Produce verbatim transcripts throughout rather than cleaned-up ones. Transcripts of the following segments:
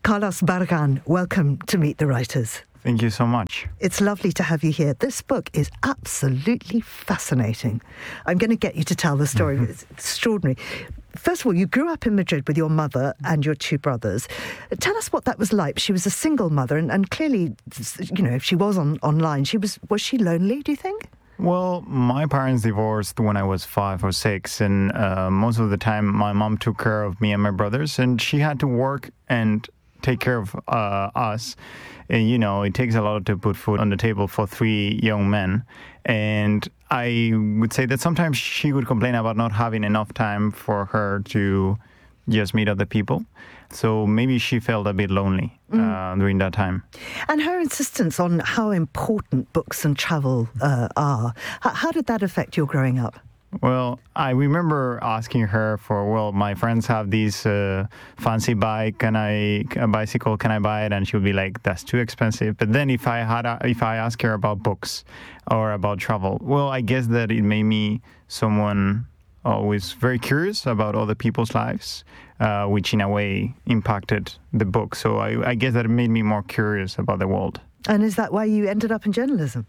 Carlos Barran, welcome to Meet the Writers. Thank you so much. It's lovely to have you here. This book is absolutely fascinating. I'm going to get you to tell the story. It's extraordinary. First of all, you grew up in Madrid with your mother and your two brothers. Tell us what that was like. She was a single mother, and, and clearly, you know, if she was on online, she was was she lonely, do you think? Well, my parents divorced when I was five or six, and uh, most of the time my mom took care of me and my brothers, and she had to work and take care of uh, us. And, you know, it takes a lot to put food on the table for three young men. And I would say that sometimes she would complain about not having enough time for her to just meet other people. So maybe she felt a bit lonely uh, mm. during that time. And her insistence on how important books and travel uh, are, how, how did that affect your growing up? Well, I remember asking her for, well, my friends have this uh, fancy bike, can I, a bicycle, can I buy it? And she would be like, that's too expensive. But then if I had, a, if I asked her about books or about travel, well, I guess that it made me someone always very curious about other people's lives, uh, which in a way impacted the book. So I, I guess that it made me more curious about the world. And is that why you ended up in journalism?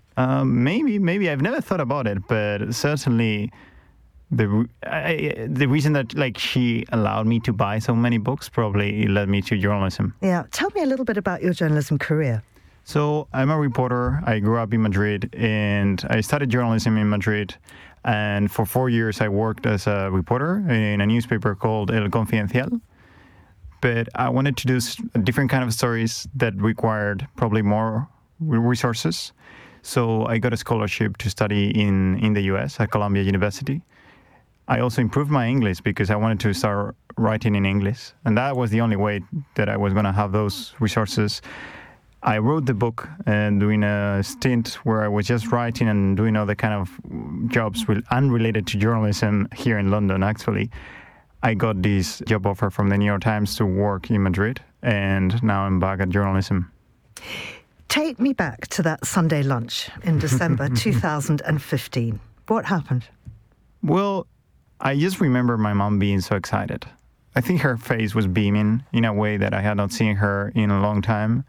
Um, maybe, maybe I've never thought about it, but certainly the I, the reason that like she allowed me to buy so many books probably led me to journalism. Yeah, tell me a little bit about your journalism career. So I'm a reporter. I grew up in Madrid, and I studied journalism in Madrid. And for four years, I worked as a reporter in a newspaper called El Confidencial. But I wanted to do a different kind of stories that required probably more resources. So I got a scholarship to study in, in the U S at Columbia University. I also improved my English because I wanted to start writing in English. And that was the only way that I was going to have those resources. I wrote the book and doing a stint where I was just writing and doing other kind of jobs unrelated to journalism here in London, actually. I got this job offer from the New York Times to work in Madrid, and now I'm back at journalism. Take me back to that Sunday lunch in December two thousand fifteen. What happened? Well, I just remember my mom being so excited. I think her face was beaming in a way that I had not seen her in a long time.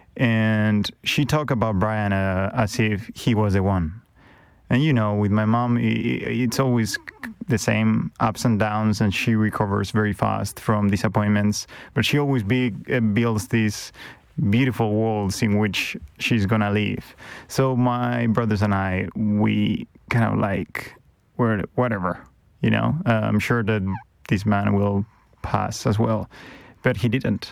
And she talked about Brian uh, as if he was the one. And, you know, with my mom, it's always the same ups and downs, and she recovers very fast from disappointments. But she always be, uh, builds these beautiful worlds in which she's gonna live. So my brothers and I, we kind of like, we're whatever, you know. Uh, I'm sure that this man will pass as well, but he didn't.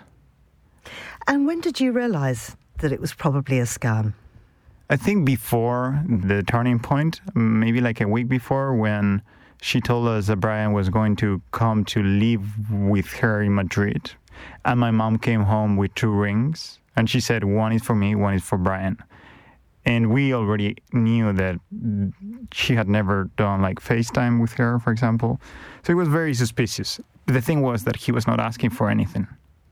And when did you realize that it was probably a scam? I think before the turning point, maybe like a week before, when she told us that Brian was going to come to live with her in Madrid. And my mom came home with two rings, and she said, one is for me, one is for Brian. And we already knew that she had never done like FaceTime with her, for example. So it was very suspicious. The thing was that he was not asking for anything.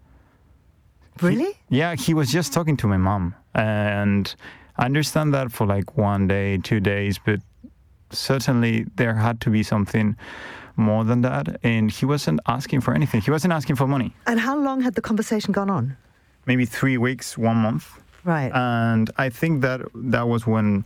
Really? He, yeah, he was just talking to my mom. And I understand that for like one day, two days, but certainly there had to be something more than that. And he wasn't asking for anything. He wasn't asking for money. And how long had the conversation gone on? Maybe three weeks, one month. Right. And I think that that was when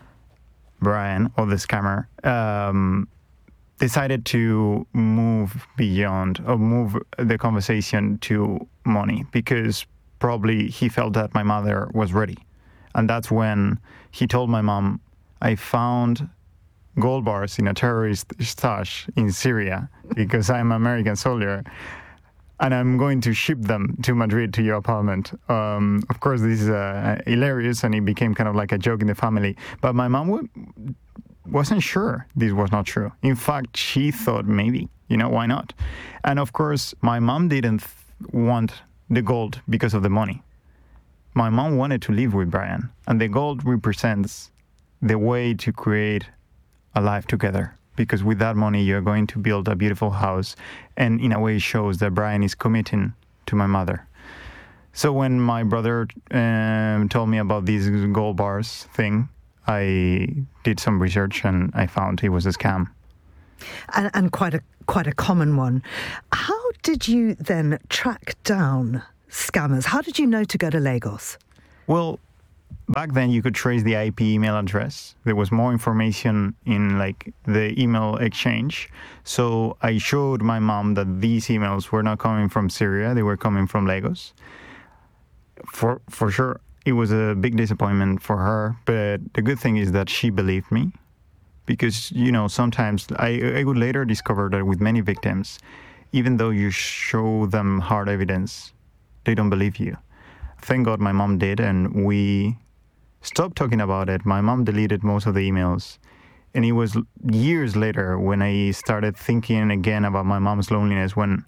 Brian, or the scammer, um, decided to move beyond, or move the conversation to money, because probably he felt that my mother was ready. And that's when he told my mom, I found gold bars in a terrorist stash in Syria because I'm an American soldier, and I'm going to ship them to Madrid to your apartment. Um, of course, this is uh, hilarious, and it became kind of like a joke in the family. But my mom w- wasn't sure this was not true. In fact, she thought maybe, you know, why not? And of course, my mom didn't th- want the gold because of the money. My mom wanted to live with Brian, and the gold represents the way to create a life together. Because with that money, you're going to build a beautiful house, and in a way shows that Brian is committing to my mother. So when my brother um, told me about these gold bars thing, I did some research and I found it was a scam. And, and quite a quite a common one. How did you then track down scammers. How did you know to go to Lagos? Well, back then you could trace the I P email address. There was more information in like the email exchange. So I showed my mom that these emails were not coming from Syria. They were coming from Lagos. For for sure, it was a big disappointment for her. But the good thing is that she believed me. Because, you know, sometimes I, I would later discover that with many victims, even though you show them hard evidence, they don't believe you. Thank God my mom did, and we stopped talking about it. My mom deleted most of the emails. And it was years later when I started thinking again about my mom's loneliness, when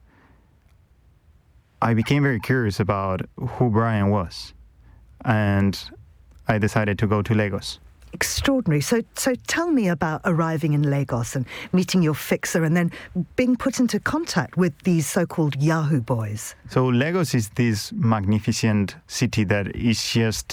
I became very curious about who Brian was. And I decided to go to Lagos. Extraordinary. So so tell me about arriving in Lagos and meeting your fixer and then being put into contact with these so-called Yahoo boys. So Lagos is this magnificent city that is just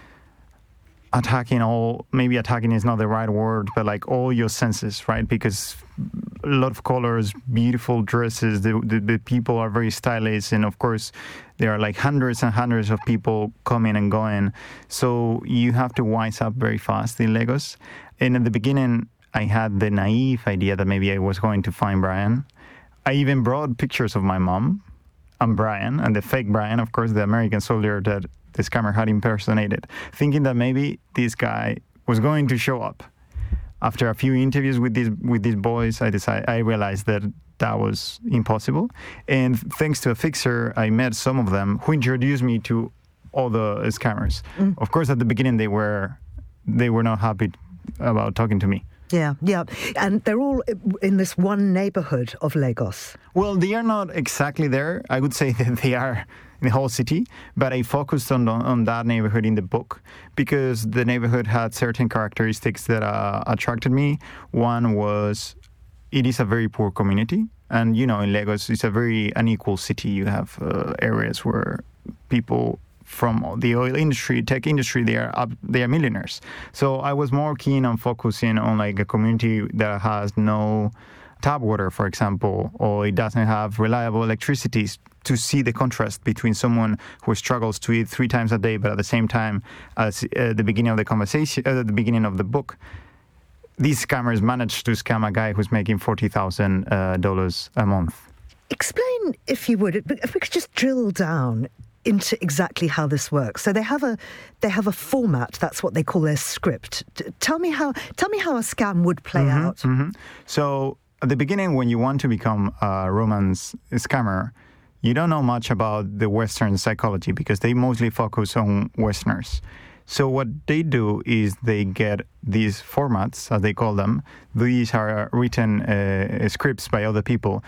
attacking all, maybe attacking is not the right word, but like all your senses, right? Because a lot of colors, beautiful dresses, the, the, the people are very stylish, and of course there are like hundreds and hundreds of people coming and going. So you have to wise up very fast in Lagos. And at the beginning, I had the naive idea that maybe I was going to find Brian. I even brought pictures of my mom and Brian, and the fake Brian, of course, the American soldier that the scammer had impersonated, thinking that maybe this guy was going to show up. After a few interviews with these with these boys, I decided I realized that that was impossible. And thanks to a fixer, I met some of them who introduced me to all the scammers. Mm. Of course, at the beginning, they were they were not happy about talking to me. Yeah, yeah. And they're all in this one neighborhood of Lagos. Well, they are not exactly there. I would say that they are in the whole city, but I focused on on that neighborhood in the book because the neighborhood had certain characteristics that uh, attracted me. One was it is a very poor community. And, you know, in Lagos, it's a very unequal city. You have uh, areas where people from the oil industry, tech industry, they are up, they are millionaires. So I was more keen on focusing on like a community that has no tap water, for example, or it doesn't have reliable electricity, to see the contrast between someone who struggles to eat three times a day, but at the same time, as at uh, the beginning of the conversation, uh, at the beginning of the book, these scammers managed to scam a guy who's making forty thousand dollars uh, a month. Explain, if you would, if we could just drill down into exactly how this works. So they have a they have a format. That's what they call their script. Tell me how tell me how a scam would play mm-hmm, out. Mm-hmm. So at the beginning, when you want to become a romance scammer, you don't know much about the Western psychology because they mostly focus on Westerners. So what they do is they get these formats, as they call them. These are written uh, scripts by other people.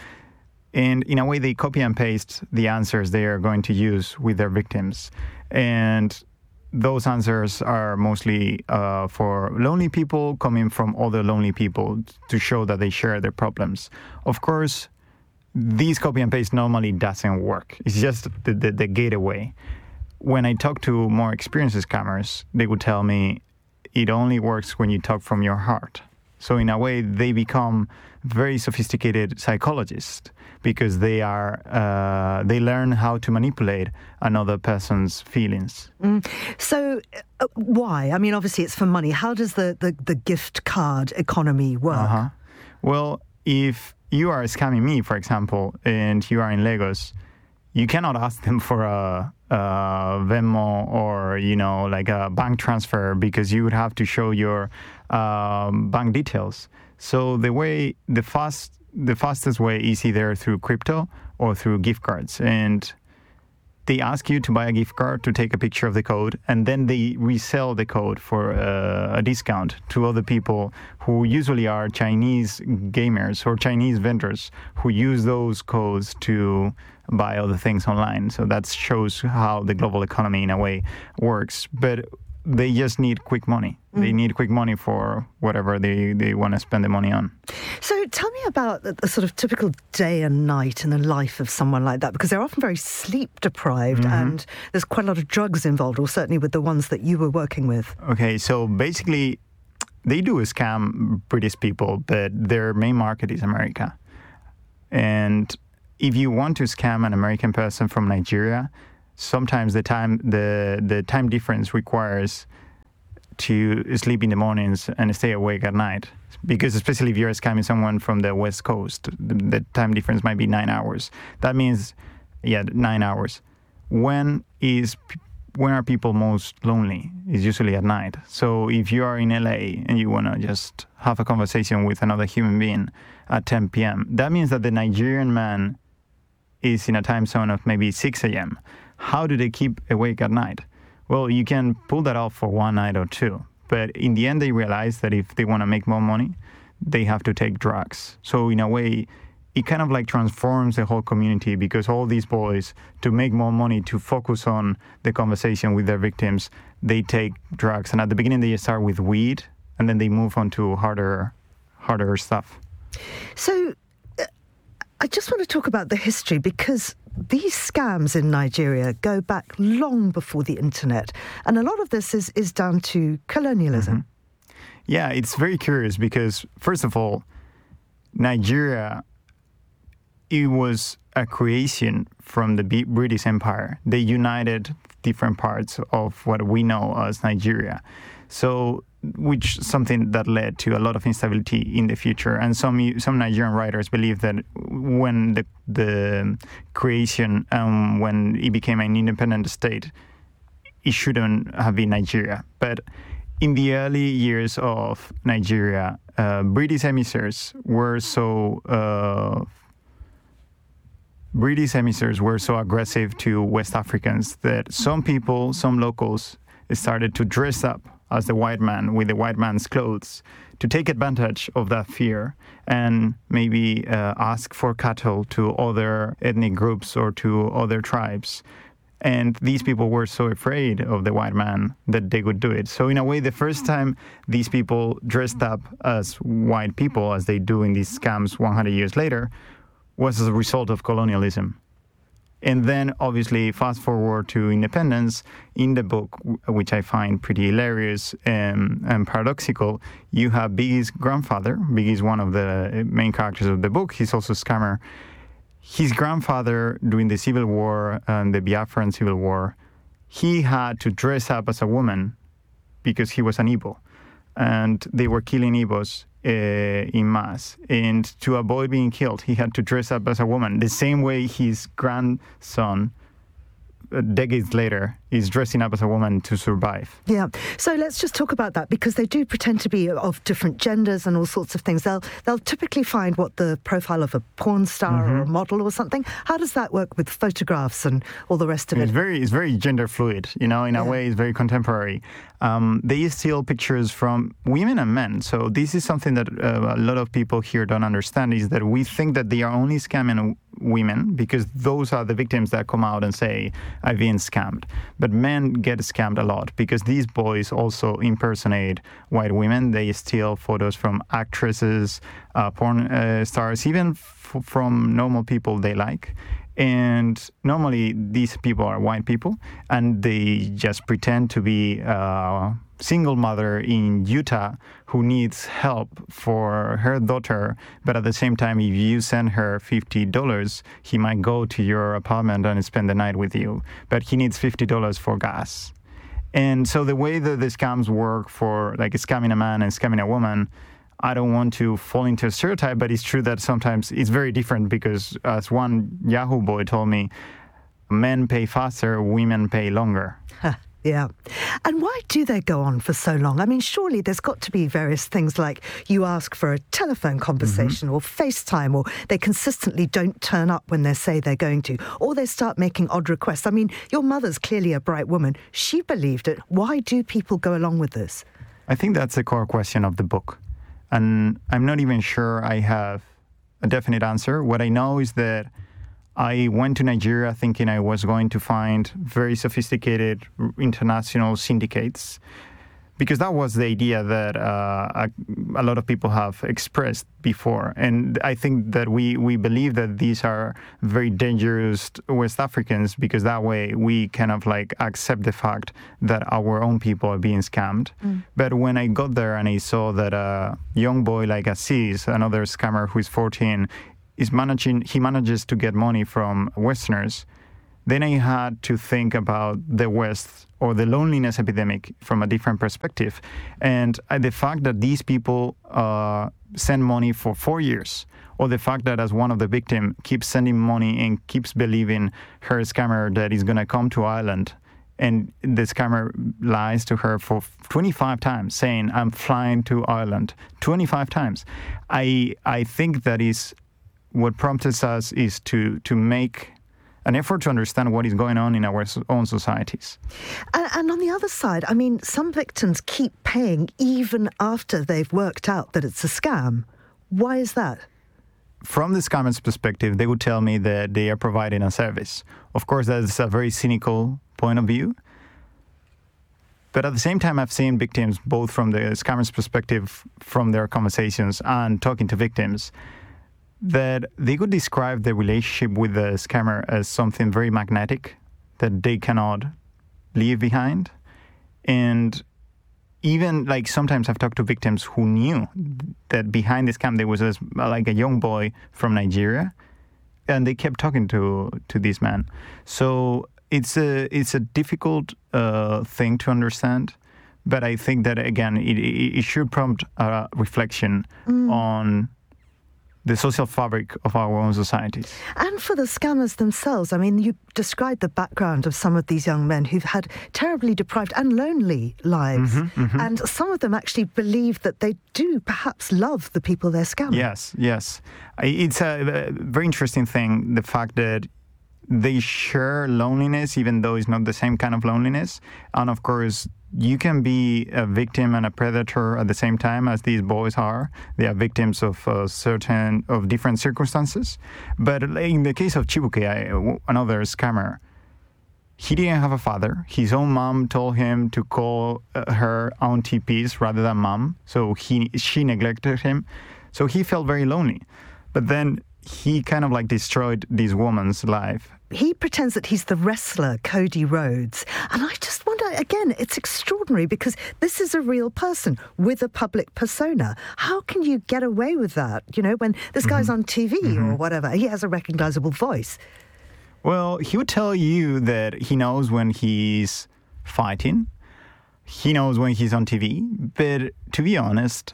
And in a way, they copy and paste the answers they are going to use with their victims. And those answers are mostly uh, for lonely people coming from other lonely people to show that they share their problems. Of course, these copy and paste normally doesn't work. It's just the, the, the gateway. When I talk to more experienced scammers, they would tell me it only works when you talk from your heart. So in a way, they become very sophisticated psychologists because they are uh, they learn how to manipulate another person's feelings. Mm. So uh, why? I mean, obviously it's for money. How does the, the, the gift card economy work? Uh-huh. Well, if you are scamming me, for example, and you are in Lagos, you cannot ask them for a, a Venmo or, you know, like a bank transfer because you would have to show your um, bank details. So the way, the fast, the fastest way is either through crypto or through gift cards. And they ask you to buy a gift card, to take a picture of the code, and then they resell the code for uh, a discount to other people who usually are Chinese gamers or Chinese vendors who use those codes to buy other things online. So that shows how the global economy, in a way, works. But they just need quick money. Mm. They need quick money for whatever they, they want to spend the money on. So tell me about the, the sort of typical day and night in the life of someone like that, because they're often very sleep deprived mm-hmm. and there's quite a lot of drugs involved, or certainly with the ones that you were working with. Okay, so basically they do scam British people, but their main market is America. And if you want to scam an American person from Nigeria, sometimes the time the the time difference requires to sleep in the mornings and stay awake at night. Because especially if you're scamming someone from the West Coast, the, the time difference might be nine hours. That means, yeah, nine hours. When is when are people most lonely? It's usually at night. So if you are in L A and you want to just have a conversation with another human being at ten p.m., that means that the Nigerian man is in a time zone of maybe six a.m. How do they keep awake at night? Well, you can pull that off for one night or two. But in the end, they realize that if they want to make more money, they have to take drugs. So in a way, it kind of like transforms the whole community, because all these boys, to make more money, to focus on the conversation with their victims, they take drugs. And at the beginning, they start with weed, and then they move on to harder, harder stuff. So uh, I just want to talk about the history, because these scams in Nigeria go back long before the internet. And a lot of this is, is down to colonialism. Mm-hmm. Yeah, it's very curious because, first of all, Nigeria, it was a creation from the B- British Empire. They united different parts of what we know as Nigeria. So, which something that led to a lot of instability in the future. And some some Nigerian writers believe that when the the creation, um, when it became an independent state, it shouldn't have been Nigeria. But in the early years of Nigeria, uh, British emissaries were so uh, British emissaries were so aggressive to West Africans that some people, some locals, started to dress up as the white man with the white man's clothes to take advantage of that fear and maybe uh, ask for cattle to other ethnic groups or to other tribes. And these people were so afraid of the white man that they would do it. So in a way, the first time these people dressed up as white people, as they do in these scams one hundred years later, was as a result of colonialism. And then, obviously, fast forward to independence, in the book, which I find pretty hilarious and, and paradoxical, you have Biggie's grandfather. Biggie is one of the main characters of the book. He's also a scammer. His grandfather, during the Civil War and the Biafran Civil War, he had to dress up as a woman because he was an Igbo. And they were killing Igbos uh, in mass. And to avoid being killed, he had to dress up as a woman. The same way his grandson, uh, decades later, is dressing up as a woman to survive. Yeah. So let's just talk about that, because they do pretend to be of different genders and all sorts of things. They'll they'll typically find what the profile of a porn star mm-hmm. or a model or something. How does that work with photographs and all the rest of it's it? Very, it's very gender fluid, you know, in a yeah. way it's very contemporary. Um, they steal pictures from women and men. So this is something that uh, a lot of people here don't understand, is that we think that they are only scamming women because those are the victims that come out and say, I've been scammed. But men get scammed a lot because these boys also impersonate white women. They steal photos from actresses, uh, porn uh, stars, even f- from normal people they like. And normally these people are white people, and they just pretend to be a single mother in Utah who needs help for her daughter. But at the same time, if you send her fifty dollars, he might go to your apartment and spend the night with you. But he needs fifty dollars for gas. And so the way that the scams work for like scamming a man and scamming a woman, I don't want to fall into a stereotype, but it's true that sometimes it's very different because, as one Yahoo boy told me, men pay faster, women pay longer. Yeah. And why do they go on for so long? I mean, surely there's got to be various things like you ask for a telephone conversation mm-hmm. or FaceTime, or they consistently don't turn up when they say they're going to, or they start making odd requests. I mean, your mother's clearly a bright woman. She believed it. Why do people go along with this? I think that's the core question of the book. And I'm not even sure I have a definite answer. What I know is that I went to Nigeria thinking I was going to find very sophisticated international syndicates, because that was the idea that uh, a, a lot of people have expressed before. And I think that we, we believe that these are very dangerous West Africans, because that way we kind of like accept the fact that our own people are being scammed. Mm. But when I got there and I saw that a young boy like Aziz, another scammer who is fourteen, is managing, he manages to get money from Westerners, then I had to think about the West or the loneliness epidemic from a different perspective. And uh, the fact that these people uh, send money for four years, or the fact that as one of the victims keeps sending money and keeps believing her scammer that is going to come to Ireland, and the scammer lies to her for twenty-five times, saying, I'm flying to Ireland, twenty-five times. I I think that is what prompted us is to, to make an effort to understand what is going on in our own societies. And, and on the other side, I mean, some victims keep paying even after they've worked out that it's a scam. Why is that? From the scammer's perspective, they would tell me that they are providing a service. Of course, that's a very cynical point of view. But at the same time, I've seen victims, both from the scammer's perspective, from their conversations and talking to victims, that they could describe the relationship with the scammer as something very magnetic that they cannot leave behind. And even, like, sometimes I've talked to victims who knew that behind the scam there was a, like a young boy from Nigeria, and they kept talking to, to this man. So it's a, it's a difficult uh, thing to understand. But I think that, again, it, it should prompt a reflection mm. on the social fabric of our own societies. And for the scammers themselves, I mean, you described the background of some of these young men who've had terribly deprived and lonely lives. Mm-hmm, mm-hmm. And some of them actually believe that they do perhaps love the people they're scamming. Yes, yes. It's a very interesting thing, the fact that they share loneliness, even though it's not the same kind of loneliness. And of course, you can be a victim and a predator at the same time, as these boys are. They are victims of uh, certain, of different circumstances. But in the case of Chibuke, I, another scammer, he didn't have a father. His own mom told him to call uh, her Auntie Peace rather than mom. So he she neglected him. So he felt very lonely. But then he kind of like destroyed this woman's life. He pretends that he's the wrestler, Cody Rhodes. And I just wonder, again, it's extraordinary because this is a real person with a public persona. How can you get away with that? You know, when this guy's mm-hmm. on T V mm-hmm. or whatever, he has a recognizable voice. Well, he would tell you that he knows when he's fighting. He knows when he's on T V. But to be honest,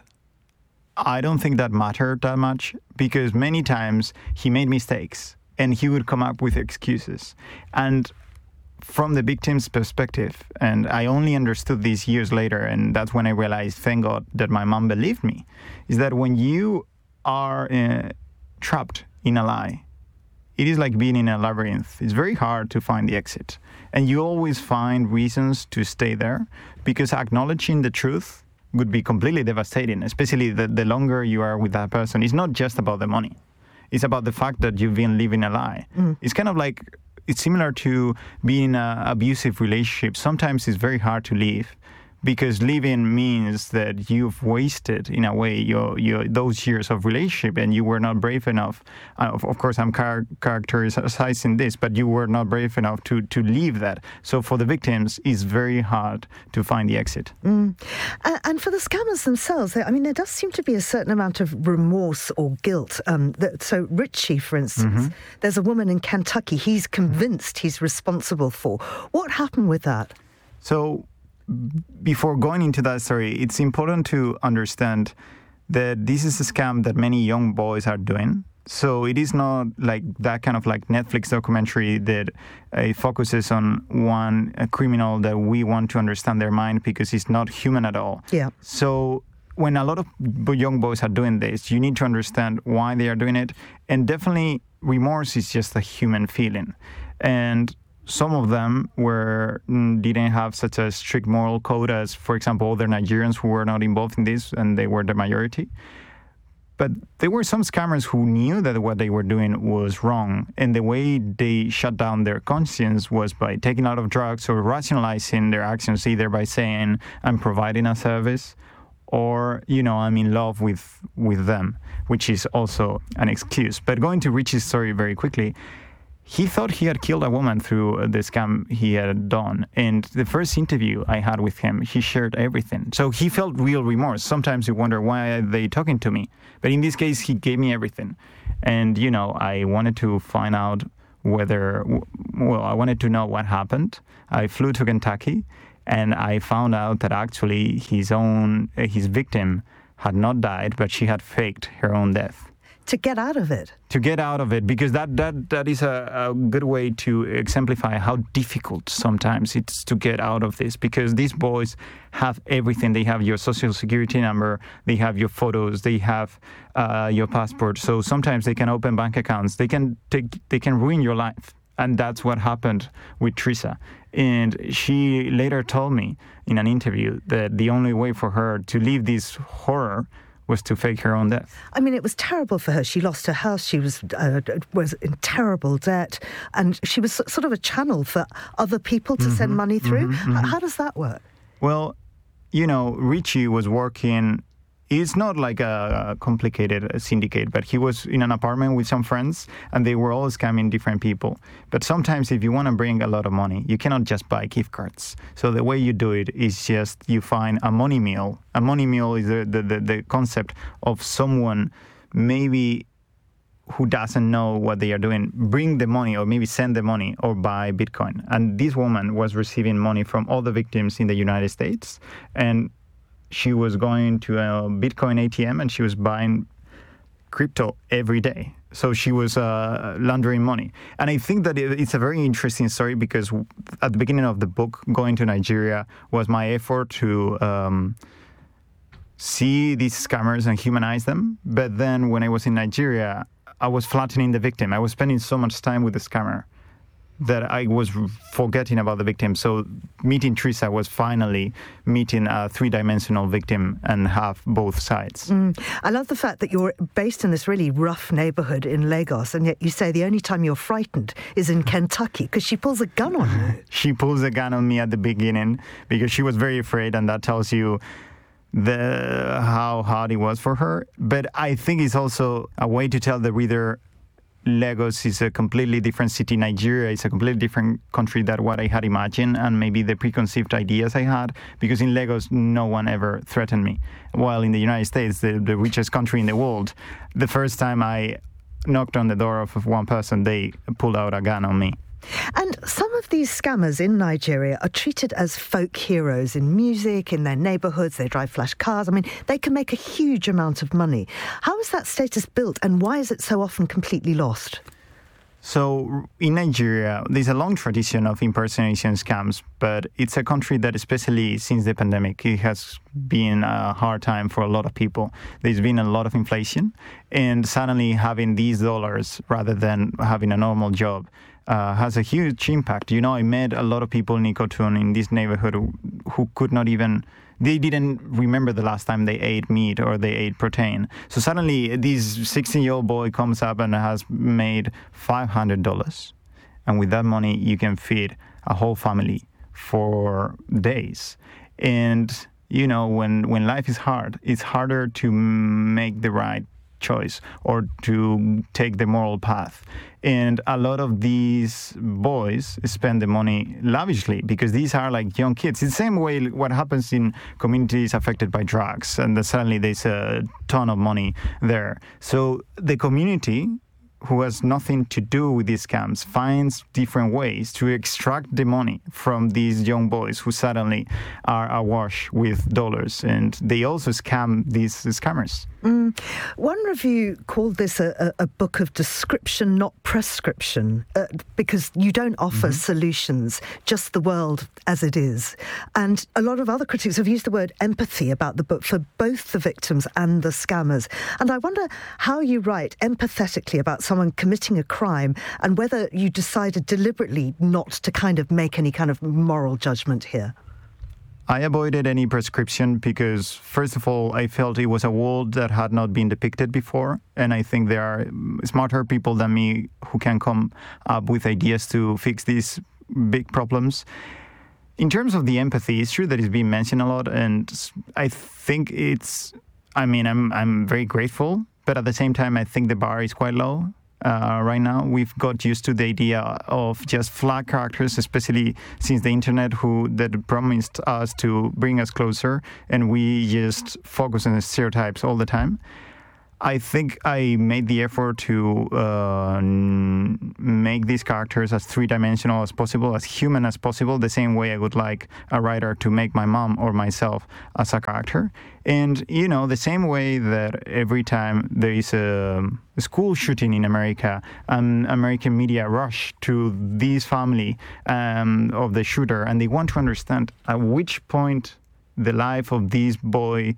I don't think that mattered that much, because many times he made mistakes and he would come up with excuses. And from the victim's perspective, and I only understood this years later, and that's when I realized, thank God, that my mom believed me, is that when you are uh, trapped in a lie, it is like being in a labyrinth. It's very hard to find the exit. And you always find reasons to stay there, because acknowledging the truth would be completely devastating, especially the, the longer you are with that person. It's not just about the money. It's about the fact that you've been living a lie. Mm. It's kind of like, it's similar to being in an abusive relationship. Sometimes it's very hard to leave, because leaving means that you've wasted, in a way, your, your those years of relationship, and you were not brave enough. Uh, of, of course, I'm char- characterizing this, but you were not brave enough to, to leave that. So for the victims, it's very hard to find the exit. Mm. Uh, and for the scammers themselves, I mean, there does seem to be a certain amount of remorse or guilt. Um, that, so Richie, for instance, mm-hmm. there's a woman in Kentucky he's convinced he's responsible for. What happened with that? So before going into that story, it's important to understand that this is a scam that many young boys are doing. So it is not like that kind of like Netflix documentary that uh, focuses on one a criminal that we want to understand their mind, because he's not human at all. Yeah. So when a lot of young boys are doing this, you need to understand why they are doing it. And definitely remorse is just a human feeling. And some of them were didn't have such a strict moral code as, for example, other Nigerians who were not involved in this, and they were the majority. But there were some scammers who knew that what they were doing was wrong, and the way they shut down their conscience was by taking a lot of drugs or rationalizing their actions, either by saying, I'm providing a service, or, you know, I'm in love with, with them, which is also an excuse. But going to Richie's story very quickly, he thought he had killed a woman through the scam he had done. And the first interview I had with him, he shared everything. So he felt real remorse. Sometimes you wonder, why are they talking to me? But in this case, he gave me everything. And, you know, I wanted to find out whether, well, I wanted to know what happened. I flew to Kentucky, and I found out that actually his own, his victim had not died, but she had faked her own death. To get out of it. To get out of it, because that that, that is a, a good way to exemplify how difficult sometimes it's to get out of this, because these boys have everything. They have your social security number, they have your photos, they have uh, your passport. So sometimes they can open bank accounts, they can take, they can ruin your life. And that's what happened with Teresa. And she later told me in an interview that the only way for her to leave this horror was to fake her own death. I mean, it was terrible for her. She lost her house. She was uh, was in terrible debt. And she was sort of a channel for other people to mm-hmm, send money through. Mm-hmm, mm-hmm. How does that work? Well, you know, Richie was working... It's not like a complicated syndicate, but he was in an apartment with some friends, and they were all scamming different people. But sometimes if you want to bring a lot of money, you cannot just buy gift cards. So the way you do it is just you find a money mule. A money mule is the, the, the, the concept of someone maybe who doesn't know what they are doing, bring the money or maybe send the money or buy Bitcoin. And this woman was receiving money from all the victims in the United States, and she was going to a Bitcoin A T M and she was buying crypto every day. So she was uh, laundering money. And I think that it's a very interesting story because at the beginning of the book, going to Nigeria was my effort to um, see these scammers and humanize them. But then when I was in Nigeria, I was flattening the victim. I was spending so much time with the scammer that I was forgetting about the victim. So meeting Teresa was finally meeting a three-dimensional victim and have both sides. Mm. I love the fact that you're based in this really rough neighborhood in Lagos, and yet you say the only time you're frightened is in Kentucky because she pulls a gun on you. She pulls a gun on me at the beginning because she was very afraid, and that tells you the how hard it was for her. But I think it's also a way to tell the reader Lagos is a completely different city. Nigeria is a completely different country than what I had imagined and maybe the preconceived ideas I had, because in Lagos, no one ever threatened me. While in the United States, the, the richest country in the world, the first time I knocked on the door of one person, they pulled out a gun on me. And some of these scammers in Nigeria are treated as folk heroes in music, in their neighbourhoods. They drive flash cars. I mean, they can make a huge amount of money. How is that status built, and why is it so often completely lost? So in Nigeria, there's a long tradition of impersonation scams, but it's a country that, especially since the pandemic, it has been a hard time for a lot of people. There's been a lot of inflation, and suddenly having these dollars rather than having a normal job Uh, has a huge impact. You know, I met a lot of people in Ikotun in this neighborhood who, who could not even, they didn't remember the last time they ate meat or they ate protein. So suddenly this sixteen-year-old boy comes up and has made five hundred dollars. And with that money, you can feed a whole family for days. And, you know, when, when life is hard, it's harder to make the right choice or to take the moral path. And a lot of these boys spend the money lavishly because these are like young kids. It's the same way what happens in communities affected by drugs, and then suddenly there's a ton of money there. So the community, who has nothing to do with these scams, finds different ways to extract the money from these young boys who suddenly are awash with dollars. And they also scam these scammers. Mm. One review called this a, a, a book of description, not prescription, uh, because you don't offer mm-hmm. solutions, just the world as it is. And a lot of other critics have used the word empathy about the book for both the victims and the scammers. And I wonder how you write empathetically about someone committing a crime and whether you decided deliberately not to kind of make any kind of moral judgment here. I avoided any prescription because, first of all, I felt it was a world that had not been depicted before. And I think there are smarter people than me who can come up with ideas to fix these big problems. In terms of the empathy, it's true that it's been mentioned a lot. And I think it's, I mean, I'm I'm very grateful. But at the same time, I think the bar is quite low. Uh, right now, we've got used to the idea of just flag characters, especially since the internet, who that promised us to bring us closer, and we just focus on the stereotypes all the time. I think I made the effort to uh, n- make these characters as three-dimensional as possible, as human as possible, the same way I would like a writer to make my mom or myself as a character. And, you know, the same way that every time there is a, a school shooting in America, and American media rush to this family um, of the shooter, and they want to understand at which point the life of this boy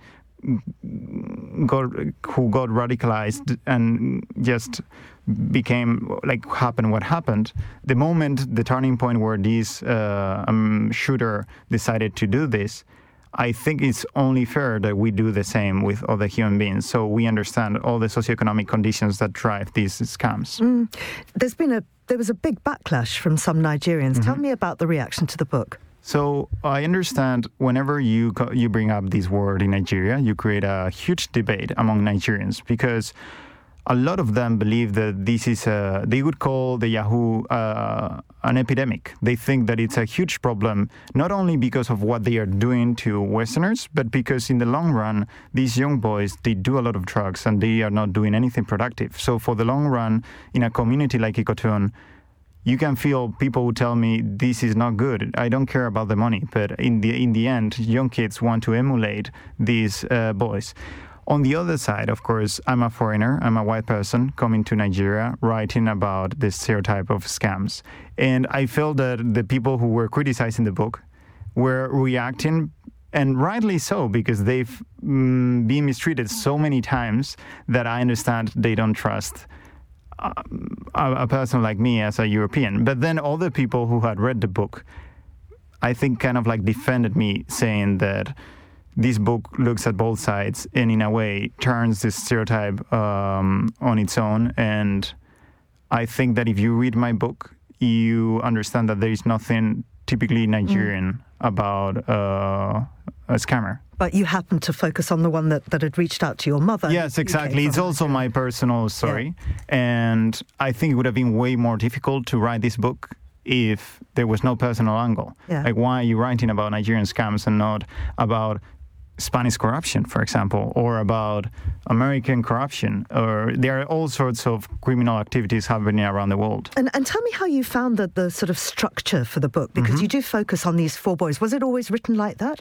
got who got radicalized and just became like happened what happened. The moment, the turning point where this uh, um, shooter decided to do this, I think it's only fair that we do the same with other human beings, so we understand all the socioeconomic conditions that drive these scams. Mm. There's been a there was a big backlash from some Nigerians. Mm-hmm. Tell me about the reaction to the book. So I understand whenever you co- you bring up this word in Nigeria, you create a huge debate among Nigerians, because a lot of them believe that this is a, they would call the Yahoo uh, an epidemic. They think that it's a huge problem, not only because of what they are doing to Westerners, but because in the long run, these young boys, they do a lot of drugs and they are not doing anything productive. So for the long run, in a community like Ikotun, you can feel people who tell me this is not good. I don't care about the money, but in the in the end, young kids want to emulate these uh, boys. On the other side, of course, I'm a foreigner. I'm a white person coming to Nigeria, writing about this stereotype of scams. And I felt that the people who were criticizing the book were reacting, and rightly so, because they've mm, been mistreated so many times that I understand they don't trust a, a person like me as a European. But then all the people who had read the book, I think kind of like defended me, saying that this book looks at both sides and in a way turns this stereotype um, on its own. And I think that if you read my book, you understand that there is nothing typically Nigerian mm. about uh, a scammer. But you happened to focus on the one that, that had reached out to your mother. Yes, exactly. It's also my personal story. Yeah. And I think it would have been way more difficult to write this book if there was no personal angle. Yeah. Like, why are you writing about Nigerian scams and not about Spanish corruption, for example, or about American corruption? Or there are all sorts of criminal activities happening around the world. And, and tell me how you found the, the sort of structure for the book, because mm-hmm. you do focus on these four boys. Was it always written like that?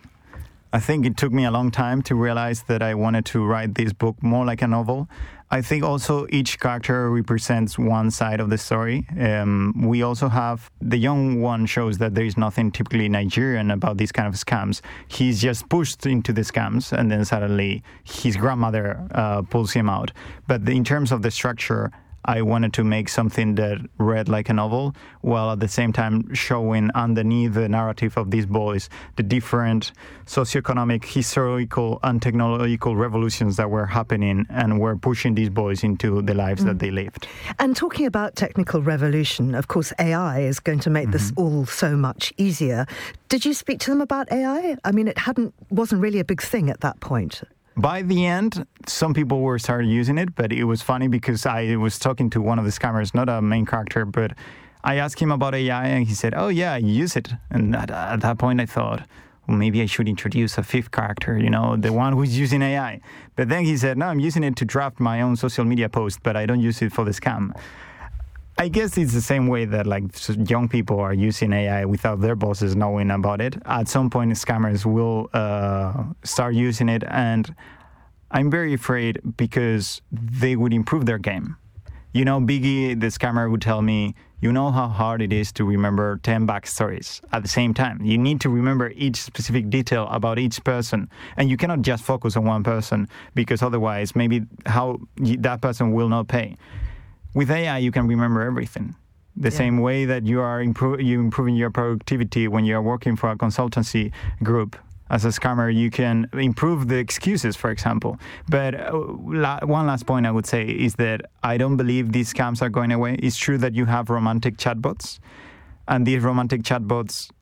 I think it took me a long time to realize that I wanted to write this book more like a novel. I think also each character represents one side of the story. Um, we also have, the young one shows that there is nothing typically Nigerian about these kind of scams. He's just pushed into the scams and then suddenly his grandmother uh, pulls him out. But the, in terms of the structure, I wanted to make something that read like a novel, while at the same time showing underneath the narrative of these boys the different socioeconomic, historical, and technological revolutions that were happening and were pushing these boys into the lives mm. that they lived. And talking about technical revolution, of course, A I is going to make mm-hmm. this all so much easier. Did you speak to them about A I? I mean, it hadn't wasn't really a big thing at that point. By the end, some people were started using it, but it was funny because I was talking to one of the scammers, not a main character, but I asked him about A I and he said, oh yeah, I use it. And at, at that point I thought, well, maybe I should introduce a fifth character, you know, the one who's using A I. But then he said, no, I'm using it to draft my own social media post, but I don't use it for the scam. I guess it's the same way that like young people are using A I without their bosses knowing about it. At some point, scammers will uh, start using it, and I'm very afraid because they would improve their game. You know, Biggie, the scammer, would tell me, you know how hard it is to remember ten backstories at the same time. You need to remember each specific detail about each person, and you cannot just focus on one person because otherwise maybe how that person will not pay. With A I, you can remember everything. The yeah. same way that you are improve, you improving your productivity when you are working for a consultancy group. As a scammer, you can improve the excuses, for example. But uh, la- one last point I would say is that I don't believe these scams are going away. It's true that you have romantic chatbots. And these romantic chatbots,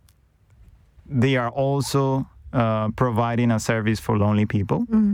they are also uh, providing a service for lonely people. Mm-hmm.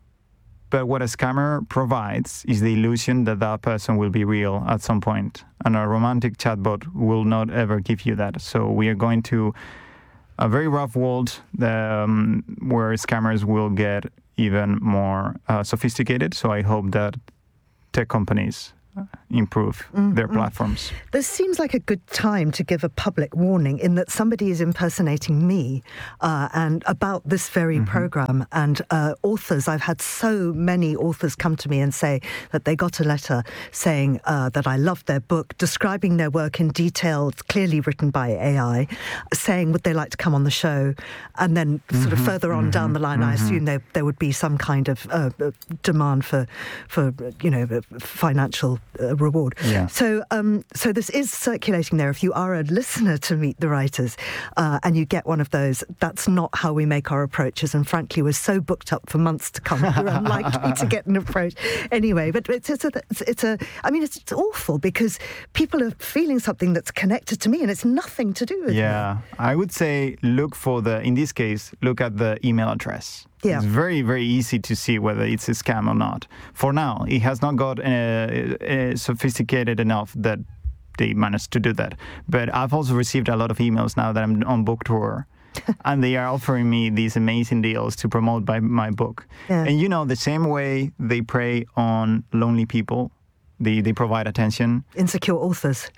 But what a scammer provides is the illusion that that person will be real at some point. And a romantic chatbot will not ever give you that. So we are going to a very rough world um, where scammers will get even more uh, sophisticated. So I hope that tech companies improve mm, their platforms. Mm. This seems like a good time to give a public warning in that somebody is impersonating me uh, and about this very mm-hmm. program. And uh, authors, I've had so many authors come to me and say that they got a letter saying uh, that I loved their book, describing their work in detail, clearly written by A I, saying would they like to come on the show, and then mm-hmm. sort of further on mm-hmm. down the line, mm-hmm. I assume there, there would be some kind of uh, demand for, for you know, financial Uh, reward. Yeah. So um, so this is circulating there. If you are a listener to Meet the Writers uh, and you get one of those, that's not how we make our approaches. And frankly, we're so booked up for months to come, we're unlikely to get an approach anyway. But it's, it's, a, it's, it's a, I mean, it's, it's awful because people are feeling something that's connected to me and it's nothing to do with yeah. me. Yeah, I would say look for the, in this case, look at the email address. Yeah. It's very, very easy to see whether it's a scam or not. For now, it has not got uh, uh, sophisticated enough that they managed to do that. But I've also received a lot of emails now that I'm on book tour. And they are offering me these amazing deals to promote by my book. Yeah. And you know, the same way they prey on lonely people, They they provide attention. Insecure authors.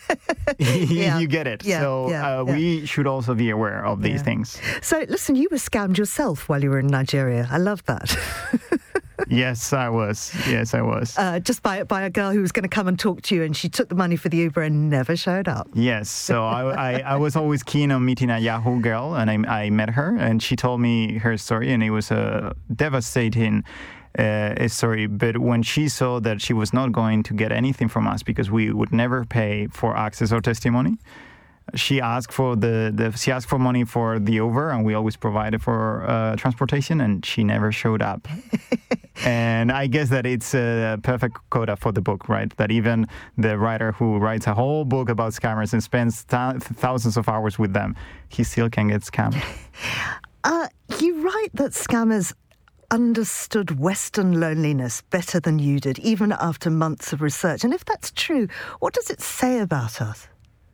yeah. You get it. Yeah, so yeah, uh, yeah. we should also be aware of these yeah. things. So listen, you were scammed yourself while you were in Nigeria. I love that. Yes, I was. Yes, I was. Uh, just by by a girl who was going to come and talk to you, and she took the money for the Uber and never showed up. Yes, so I, I, I was always keen on meeting a Yahoo girl, and I, I met her, and she told me her story, and it was a devastating uh, story. But when she saw that she was not going to get anything from us because we would never pay for access or testimony, she asked for the, the she asked for money for the Uber, and we always provided for uh, transportation, and she never showed up. And I guess that it's a perfect coda for the book, right? That even the writer who writes a whole book about scammers and spends th- thousands of hours with them, he still can get scammed. Uh, you write that scammers understood Western loneliness better than you did, even after months of research. And if that's true, what does it say about us?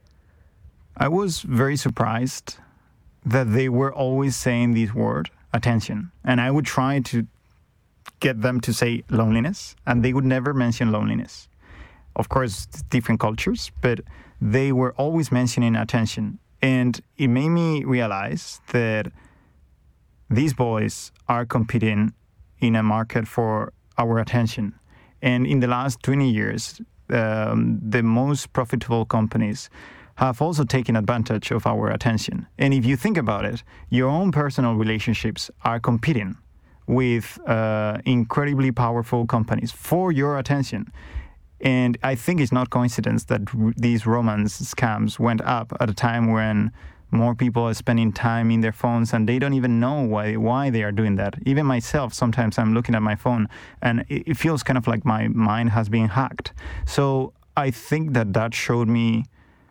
I was very surprised that they were always saying this word, attention. And I would try to get them to say loneliness, and they would never mention loneliness. Of course, different cultures, but they were always mentioning attention. And it made me realize that these boys are competing in a market for our attention. And in the last twenty years, um, the most profitable companies have also taken advantage of our attention. And if you think about it, your own personal relationships are competing with uh, incredibly powerful companies for your attention. And I think it's not coincidence that r- these romance scams went up at a time when more people are spending time in their phones and they don't even know why why they are doing that. Even myself, sometimes I'm looking at my phone and it, it feels kind of like my mind has been hacked. So I think that that showed me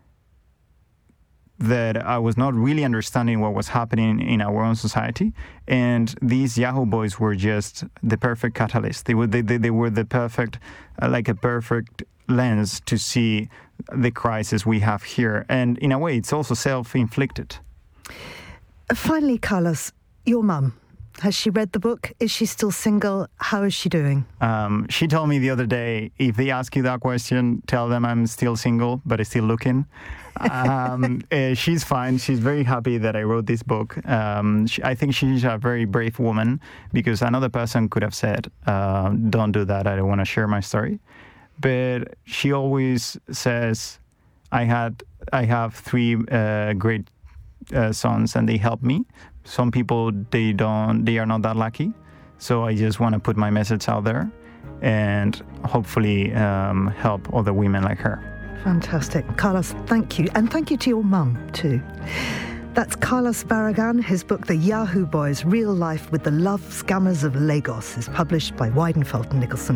that I was not really understanding what was happening in our own society. And these Yahoo boys were just the perfect catalyst. They were, they, they, they were the perfect, uh, like a perfect lens to see the crisis we have here. And in a way, it's also self-inflicted. Finally, Carlos, your mum, has she read the book? Is she still single? How is she doing? Um, she told me the other day, if they ask you that question, tell them I'm still single, but I'm still looking. um, uh, she's fine. She's very happy that I wrote this book. Um, she, I think she's a very brave woman, because another person could have said, uh, don't do that. I don't want to share my story. But she always says, I had, I have three uh, great uh, sons and they help me. Some people, they don't, they are not that lucky. So I just want to put my message out there and hopefully um, help other women like her. Fantastic. Carlos, thank you. And thank you to your mum, too. That's Carlos Barragan. His book, The Yahoo Boys, Real Life with the Love Scammers of Lagos, is published by Weidenfeld and Nicholson.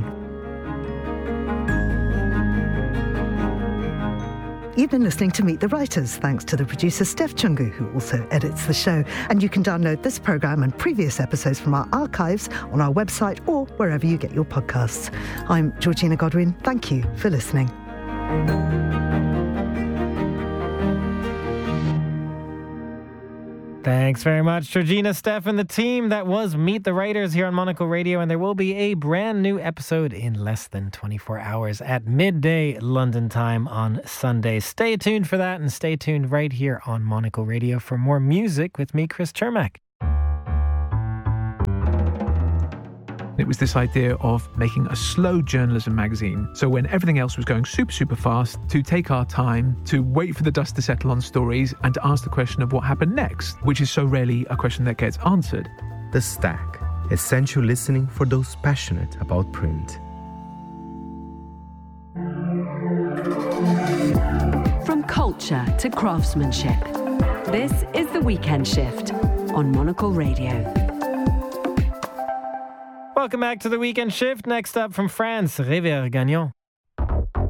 You've been listening to Meet the Writers, thanks to the producer Steph Chungu, who also edits the show. And you can download this programme and previous episodes from our archives on our website or wherever you get your podcasts. I'm Georgina Godwin. Thank you for listening. Thanks very much, Georgina, Steph, and the team. That was Meet the Writers here on Monocle Radio, and there will be a brand new episode in less than twenty-four hours at midday London time on Sunday. Stay tuned for that, and stay tuned right here on Monocle Radio for more music with me, Chris Chermak. It was this idea of making a slow journalism magazine. So when everything else was going super, super fast, to take our time, to wait for the dust to settle on stories, and to ask the question of what happened next, which is so rarely a question that gets answered. The Stack, essential listening for those passionate about print. From culture to craftsmanship, this is The Weekend Shift on Monocle Radio. Welcome back to The Weekend Shift. Next up from France, Réver Gagnon.